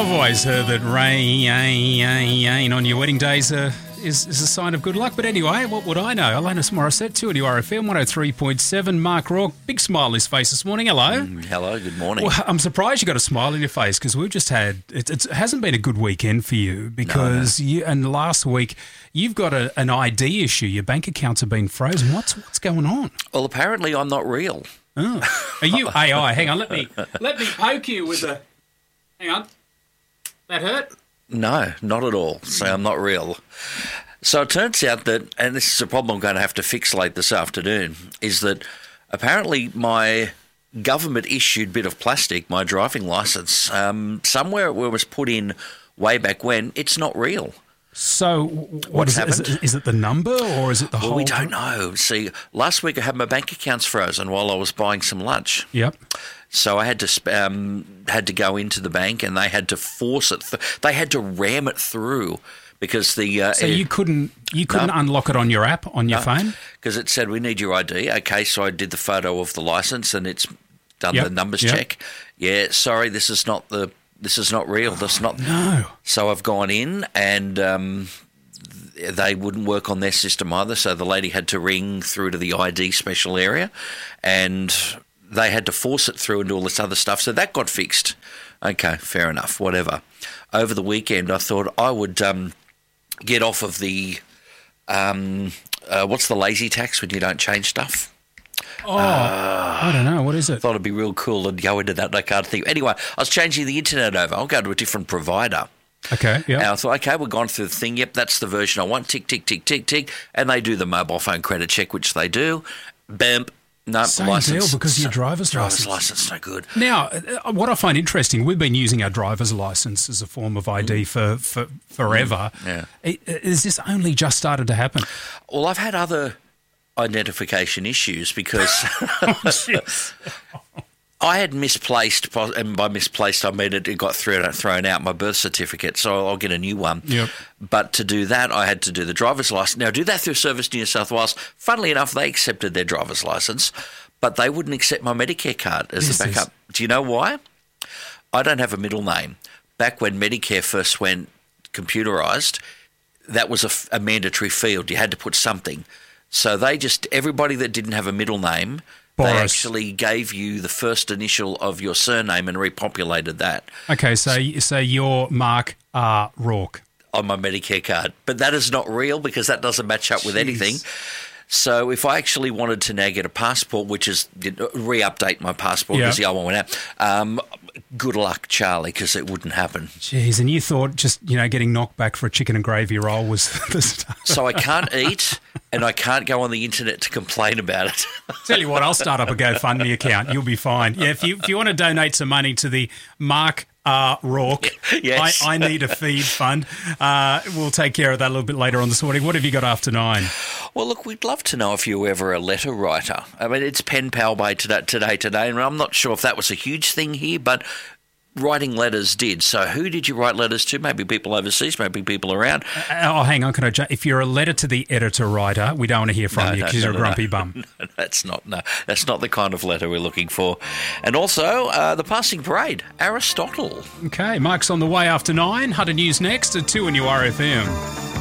I've always heard that rain on your wedding days is a sign of good luck. But anyway, what would I know? Alanis Morissette, 2 at URFM, 103.7. Mark Rourke, big smile on his face this morning. Hello. Hello, good morning. Well, I'm surprised you got a smile on your face because we've just had, it hasn't been a good weekend for you because and last week you've got an ID issue. Your bank accounts have been frozen. What's going on? Well, apparently I'm not real. Oh. Are you AI? Hang on, let me poke you with a... Hang on. That hurt? No, not at all. So I'm not real. So it turns out that, and this is a problem I'm going to have to fix late this afternoon, is that apparently my government-issued bit of plastic, my driving licence, somewhere where it was put in way back when, it's not real. So what is it? Is it the number or is it the whole... Well, we don't know. See, last week I had my bank accounts frozen while I was buying some lunch. Yep. So I had to go into the bank and they had to force it. They had to ram it through because the... so you couldn't unlock it on your app, on your phone? Because it said, we need your ID. Okay, so I did the photo of the licence and it's done the numbers check. Yeah, sorry, this is not real. This is not... No. So I've gone in and they wouldn't work on their system either. So the lady had to ring through to the ID special area and they had to force it through and do all this other stuff. So that got fixed. Okay, fair enough, whatever. Over the weekend, I thought I would get off of the... what's the lazy tax when you don't change stuff? I don't know. What is it? I thought it'd be real cool to go into that and I can't think. Anyway, I was changing the internet over. I'll go to a different provider. Okay, yeah. And I thought, okay, we've gone through the thing. Yep, that's the version I want. Tick, tick, tick, tick, tick. And they do the mobile phone credit check, which they do. Bam. No, Same license. deal because your driver's license. Driver's license, no good. Now, what I find interesting, we've been using our driver's license as a form of ID for forever. Yeah. Is this only just started to happen? Well, I've had other identification issues because I had misplaced, and by misplaced I mean it got thrown out, my birth certificate, so I'll get a new one. Yep. But to do that, I had to do the driver's license. Now, do that through Service New South Wales. Funnily enough, they accepted their driver's license, but they wouldn't accept my Medicare card as the backup. Do you know why? I don't have a middle name. Back when Medicare first went computerised, that was a mandatory field. You had to put something. So everybody that didn't have a middle name, Boris. They actually gave you the first initial of your surname and repopulated that. Okay, so you're Mark R. Rourke. On my Medicare card. But that is not real because that doesn't match up with anything. So if I actually wanted to now get a passport, which is re-update my passport because the other one went out, good luck, Charlie, because it wouldn't happen. Jeez, and you thought just, getting knocked back for a chicken and gravy roll was the start. So I can't eat and I can't go on the internet to complain about it. Tell you what, I'll start up a GoFundMe account. You'll be fine. Yeah, if you want to donate some money to the Mark R. Rourke, yes. I need a feed fund. We'll take care of that a little bit later on this morning. What have you got after 9? Well, look, we'd love to know if you were ever a letter writer. I mean, it's Pen Pal Day today, and I'm not sure if that was a huge thing here, but writing letters did. So who did you write letters to? Maybe people overseas, maybe people around. Hang on. If you're a letter to the editor-writer, we don't want to hear from you because you're a grumpy bum. No, that's not the kind of letter we're looking for. And also, the passing parade, Aristotle. Okay, Mark's on the way after 9. Hunter News next at 2 on URFM.